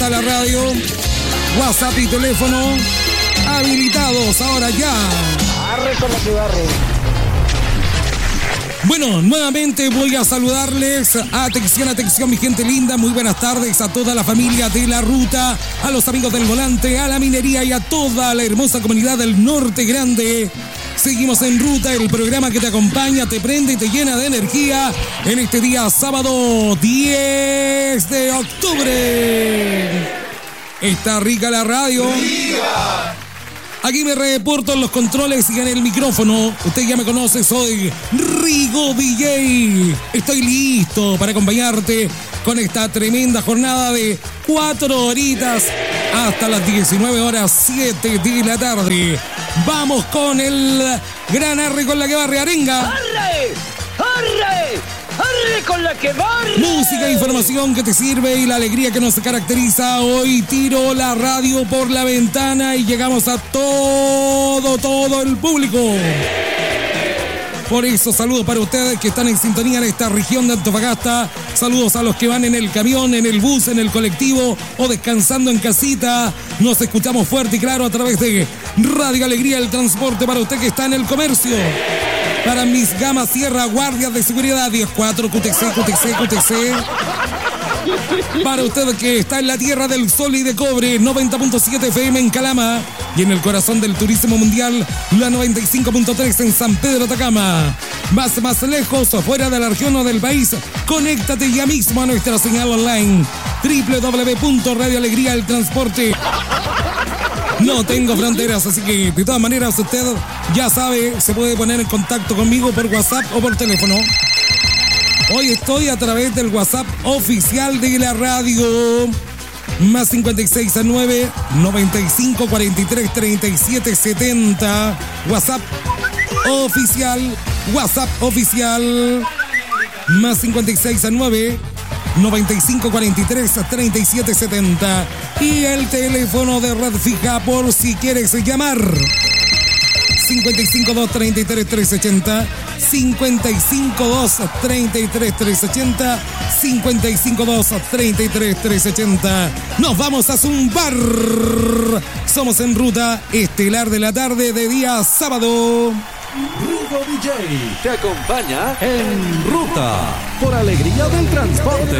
A la radio, WhatsApp y teléfono habilitados ahora ya. Arre con la que barre. Bueno, nuevamente voy a saludarles. Atención, mi gente linda. Muy buenas tardes a toda la familia de La Ruta, a los amigos del volante, a la minería y a toda la hermosa comunidad del Norte Grande. Seguimos en ruta, el programa que te acompaña, te prende y te llena de energía en este día sábado 10 de octubre. Está rica la radio. Aquí me reporto en los controles y en el micrófono. Usted ya me conoce, soy Rigo DJ. Estoy listo para acompañarte con esta tremenda jornada de 4 horitas hasta las 19:07 de la tarde. Vamos con el gran arre con la que barre arenga. ¡Arre! ¡Arre! ¡Arre con la que barre! Música e información que te sirve y la alegría que nos caracteriza. Hoy tiro la radio por la ventana y llegamos a todo el público. Por eso, saludos para ustedes que están en sintonía en esta región de Antofagasta. Saludos a los que van en el camión, en el bus, en el colectivo o descansando en casita. Nos escuchamos fuerte y claro a través de Radio Alegría, el transporte para usted que está en el comercio. Para mis gamas Sierra, guardias de seguridad, 10-4, QTC. Para usted que está en la tierra del sol y de cobre, 90.7 FM en Calama. Y en el corazón del turismo mundial, la 95.3 en San Pedro Atacama. Más lejos, fuera de la región o del país, conéctate ya mismo a nuestra señal online. www.radioalegría el transporte. No tengo fronteras, así que de todas maneras usted ya sabe, se puede poner en contacto conmigo por WhatsApp o por teléfono. Hoy estoy a través del WhatsApp oficial de la radio. Más 569 95 43 37 70. WhatsApp oficial. Más 569 95 43 37 70. Y el teléfono de red fija por si quieres llamar. 552 33 380. 552 33 380. 552 33 380. Nos vamos a zumbar. Somos en ruta estelar de la tarde de día sábado. Rigo DJ te acompaña en ruta por Alegría del Transporte.